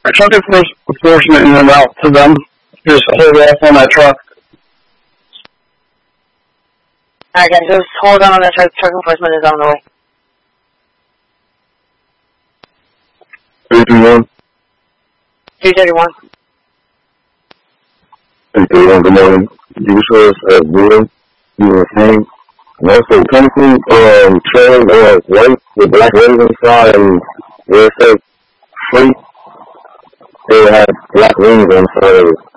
Truck enforcement in and out to them. Just hold off on that truck. Alright guys, just hold on that truck enforcement is on the way. 331. 331. 331, good morning. You show us as zero, you were saying. And also, chemical, trailer, white with black wings inside, and where it says free, they have black wings inside of it.